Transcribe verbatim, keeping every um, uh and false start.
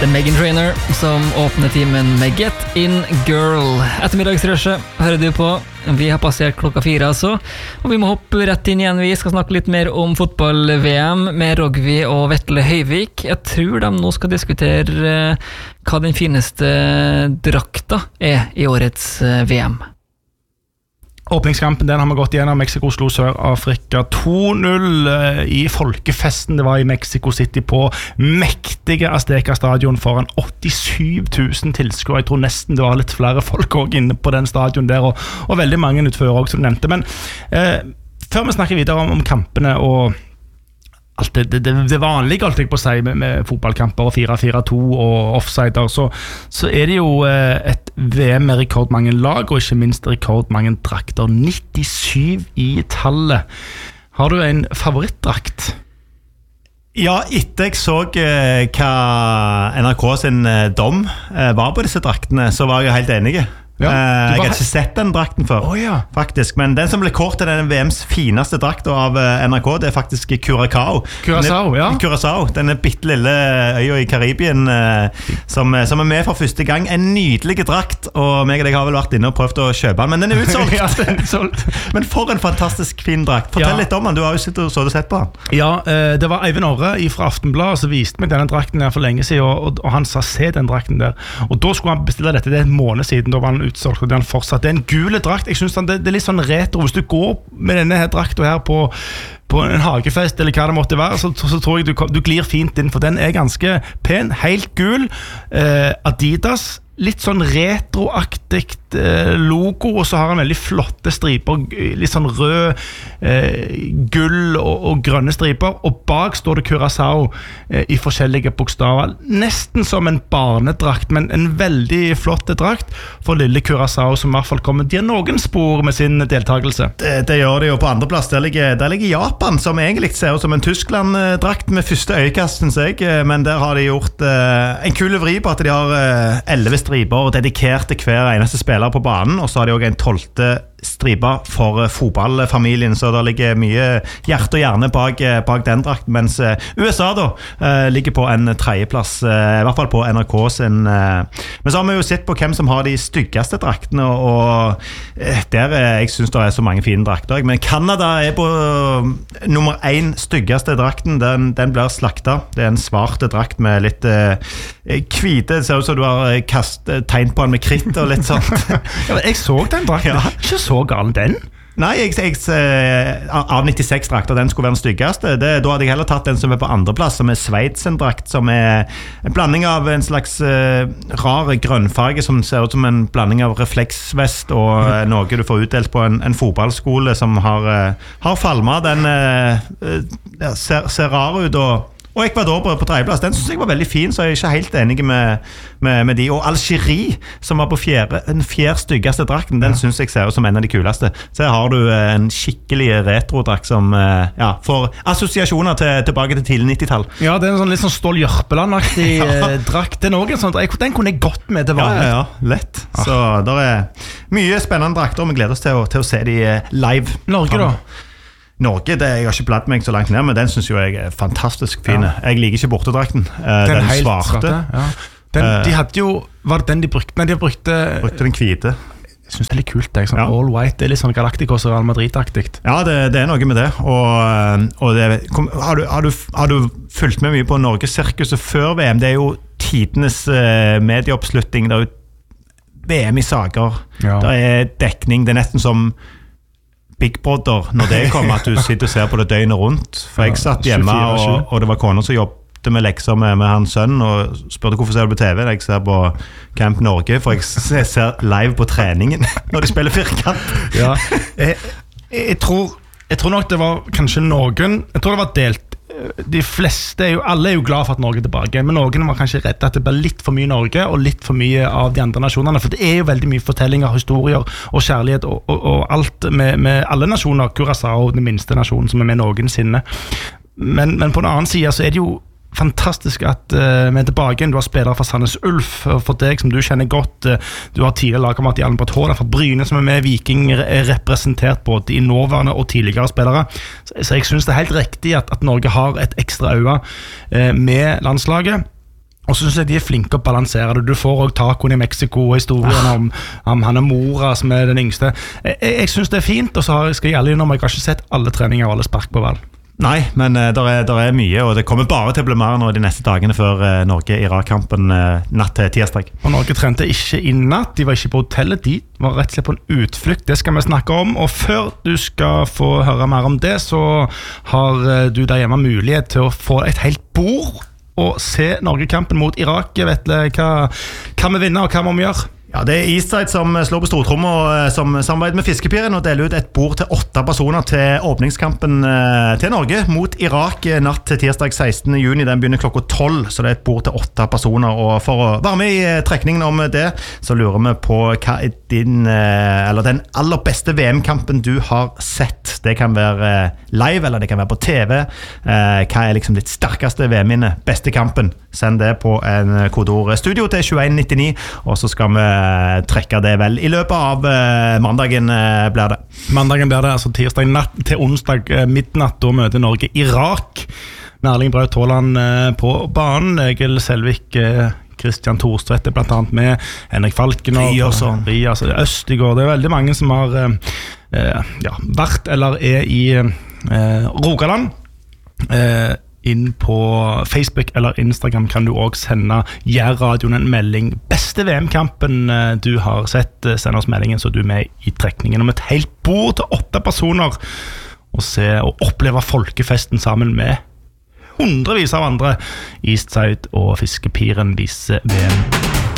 The Meghan Trainor som åpner timen med Get In Girl. Ettermiddagsrushet hører du på. Vi har passert klokka fire altså, og vi må hoppe rett inn igjen. Vi skal snakke litt mer om fotball-V M med Rogvi og Vetle Høyvik. Jeg tror de nå skal diskutere hva den fineste drakta er i årets V M. Åpningskampen den har vi gått igjennom. Mexico slo Sør-Afrika to null i folkefesten. Det var i Mexico City på mektige Azteca stadion foran åttisju tusen tilskuere. Jeg tror nesten det var litt flere folk også inne på den stadion der, og, og veldig mange utfører også, som du nevnte. Men eh, før vi snakker videre om, om kampene og alt det, det, det vanlige, alt jeg på å si, med, med fotballkamper og fire fire to og offsider, så, så er det jo eh, et V M med rekordmange lag, og ikke minst rekordmange drakter. nittisju i tallet. Har du en favorittdrakt? Ja, etter jeg så eh, hva N R K sin eh, dom eh, var på disse draktene, så var jeg helt enig. Ja, uh, jeg har ikke sett den drakten før, oh, ja. faktisk. Men den som ble kort til den V M's fineste drakt av uh, N R K, det er faktisk Curaçao. Curaçao, ja. Curaçao, denne bittelille øya i Karibien uh, som, som er med for første gang. En nydelig drakt, og meg og deg har vel vært inne og prøvd å kjøpe den, men den er utsolgt. ja, den er utsolgt. Men for en fantastisk fin drakt. Fortell ja. litt om den, du har jo sittet og så det sett på den. Ja, uh, det var Eivind Orre fra Aftenbladet som viste meg denne drakten der for lenge siden, og, og, og han sa se den drakten der. Og da skulle han bestille dette, det er en måned siden, da var han utsolgt, og den fortsatt. Det er en gule drakt. Jeg synes det, det er litt sånn retro. Hvis du går med denne her drakten her på, på en hagefest, eller hva det måtte være, så, så tror jeg du, du glir fint inn, for den er ganske pen, helt gul. Eh, Adidas, litt sånn retroaktig eh, logo, og så har han veldig flotte striper, litt sånn rød, eh, gull og, og grønne striper, og bak står det Curaçao eh, i forskjellige bokstaver. Nesten som en barnedrakt, men en veldig flott drakt for lille Curaçao, som i hvert fall kommer til noen spor med sin deltakelse. Det, det gjør det jo på andre plass. Der ligger, der ligger Japan, som egentlig ser ut som en Tyskland-drakt med første øyekast, synes jeg, men der har de gjort eh, en kul vri på at de har elleve striper dedikert til hver eneste spiller på banen, og så har de også en tolvte stripa for fotballfamilien, så der ligger mye hjerte og hjerne bak, bak den drakten, mens U S A da eh, ligger på en tredjeplass, eh, i hvert fall på N R K sin. Eh. Men så har vi jo sett på hvem som har de styggeste draktene, og, og eh, der eh, jeg synes det er så mange fine drakter, men Canada er på uh, nummer én styggeste drakten, den, den blir slakta. Det er en svarte drakt med litt eh, hvite, det ser ut som du har kast, tegnet på den med kritt og litt sånt. ja, jeg så den drakten, ja. Ikke så galen den. Nei, jeg, jeg, av nittiseks drakter, den skulle være den styggeste. Det, da hadde jeg heller tatt den som er på andreplass, som er Sveits en drakt, som er en blanding av en slags uh, rar grønnfarge, som ser ut som en blanding av refleksvest og uh, noe du får utdelt på en, en fotballskole som har, uh, har falmet. Den uh, uh, ser, ser rar ut, og Og Ecuador på, på tredjeplass, den synes jeg var veldig fin, så jeg er ikke helt enig med, med, med de. Og Algerie, som var på fjerde, den fjerde styggeste drakten, den ja. synes jeg ser ut som en av de kuleste. Så her har du en skikkelig retrodrakt som ja, får assosiasjoner til, tilbake til tidlig nittitall. Ja, det er en sånn litt sånn Stål Jørpeland-aktig ja. drakt. Den, også, sånn, den kunne jeg godt med, det var ja, ja, ja, lett. Ah. Så der er mye spennende drakter, og vi gleder oss til å, til å se de live. Norge da? Norge, det, jeg har ikke bladd meg så langt ned, men den synes jo jeg er fantastisk fin. Ja. Jeg liker ikke bortedrakten. Den, den svarte. svarte ja. den, de hadde jo, var det den de brukte? Nei, de brukte, brukte den hvite. Jeg synes det er litt kult, det, sånn ja. all white, det er litt sånn Galacticos og Real Madrid-aktig. Ja, det, det er noe med det. Og, og det kom, har, du, har, du, har du fulgt med mye på Norgescirkuset før V M? Det er jo tidenes uh, medieoppslutning, det er jo V M i saker, ja. det er dekning, det er nesten som Big Brother, når det kom, at du sitter og ser på det døgnet rundt. For jeg satt hjemme, og, og det var kona som jobbet med lekser med, med hans sønn, og spurte hvorfor ser du på T V. Jeg ser på Camp Norge, for jeg ser live på treningen når de spiller firkant. Ja, jeg, jeg, tror, jeg tror nok det var kanskje noen, jeg tror det var delt. De fleste, er jo, alle er jo glad for at Norge er tilbake, men noen var kanskje redde at det blir litt for mye Norge og litt for mye av de andre nasjonene, for det er jo veldig mye fortellinger, historier og kjærlighet og, og, og alt med, med alle nasjoner. Curaçao, den minste nasjonen som er med noensinne, men, men på den annen side så er det jo fantastisk at uh, vi er tilbake igjen. Du har spillere fra Sandnes Ulf, for deg som du kjenner godt. Uh, du har tidligere lagkamerat i Albert Hård fra Bryne som er med. Viking er representert både i nåværende og tidligere spillere. Så, så jeg synes det er helt riktig at, at Norge har et ekstra øye uh, med landslaget. Og så synes jeg de er flinke å balansere det. Du får også tacoen i Mexico og historien om, om han er Mora som er den yngste. Jeg, jeg synes det er fint, og så skal jeg ærlig innrømme, jeg har ikke sett alle treninger og alle spark på ball. Nei, men uh, der, er, der er mye, og det kommer bare til å bli mer nå de neste dagene før uh, Norge-Irak-kampen uh, natt til tirsdag. Og Norge trente ikke i natt, de var ikke på hotellet, de var rett og slett på en utflukt, det skal vi snakke om. Og før du skal få høre mer om det, så har uh, du der hjemme mulighet til å få et helt bord og se Norge-kampen mot Irak. Vetle, hva kan vi vinne og hva må vi gjøre? Ja, det er Eastside som slår på stortrommet og som samarbeider med Fiskepiren og deler ut et bord til åtte personer til åpningskampen til Norge mot Irak natt til tirsdag sekstende juni. Den begynner klokka tolv, så det er et bord til åtte personer. Og for å være med i trekningen om det, så lurer vi på hva er din, eller den aller beste V M-kampen du har sett. Det kan være live, eller det kan være på T V. Hva er liksom ditt sterkeste V M-minne, beste kampen? Send det på en kodeord studio til tjueen nittini, og så skal vi trekke det vel i løpet av uh, mandagen uh, blir det. Mandagen blir det, altså tirsdag natt til onsdag uh, midnatt, da møter Norge Irak med Erling Braut Haaland uh, på banen. Egil Selvik, uh, Christian Thorstvedt blant annet med, Henrik Falken og Rias Østigård. Det er veldig mange som har uh, uh, ja, vært eller er i uh, Rogaland. Uh, inn på Facebook eller Instagram kan du også sende Jærradioen en melding. Beste V M-kampen du har sett, send oss meldingen så du er med i trekningen om et helt bord til åtte personer og se og oppleve folkefesten sammen med hundrevis av andre. Eastside og Fiskepiren viser V M.